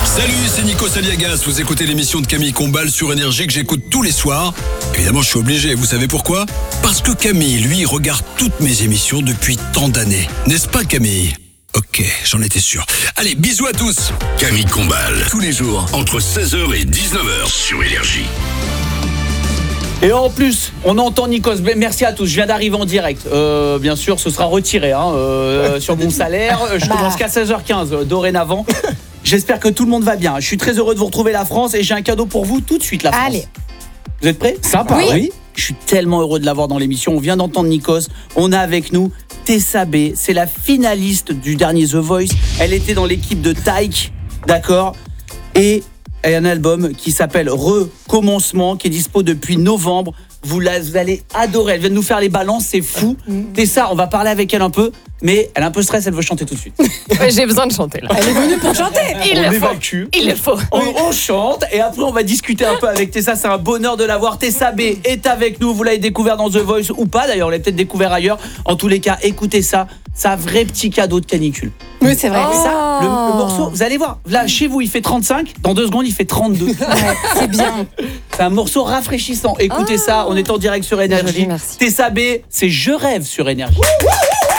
Salut, c'est Nico Saliagas. Vous écoutez l'émission de Camille Combal sur Énergie que j'écoute tous les soirs. Évidemment, je suis obligé. Vous savez pourquoi ? Parce que Camille, lui, regarde toutes mes émissions depuis tant d'années. N'est-ce pas, Camille ? Ok, j'en étais sûr. Allez, bisous à tous. Camille Combal, tous les jours, entre 16h et 19h sur Énergie. Et en plus, on entend Nikos. Merci à tous. Je viens d'arriver en direct. Bien sûr, ce sera retiré sur mon salaire. Je commence qu'à 16h15 dorénavant. J'espère que tout le monde va bien. Je suis très heureux de vous retrouver, la France, et j'ai un cadeau pour vous tout de suite, la France. Allez. Vous êtes prêts ? Sympa, oui. Je suis tellement heureux de l'avoir dans l'émission. On vient d'entendre Nikos. On a avec nous Tessa B. C'est la finaliste du dernier The Voice. Elle était dans l'équipe de Taïk, d'accord ? Et un album qui s'appelle Recommencement, qui est dispo depuis novembre. Vous allez adorer. Elle vient de nous faire les balances, c'est fou. Tessa, on va parler avec elle un peu, mais elle est un peu stress, elle veut chanter tout de suite. Ouais, j'ai besoin de chanter là. Elle est venue pour chanter. Il le faut. On chante et après on va discuter un peu avec Tessa. C'est un bonheur de l'avoir. Tessa B est avec nous. Vous l'avez découvert dans The Voice ou pas d'ailleurs, on l'a peut-être découvert ailleurs. En tous les cas, écoutez ça. C'est un vrai petit cadeau de canicule. Oui, c'est vrai. Ça, le morceau, vous allez voir. Là, chez vous, il fait 35. Dans 2 secondes, il fait 32. Ouais, c'est bien. C'est un morceau rafraîchissant. Écoutez ça, on est en direct sur Énergie. Merci. Tessa B, c'est Je rêve sur Énergie.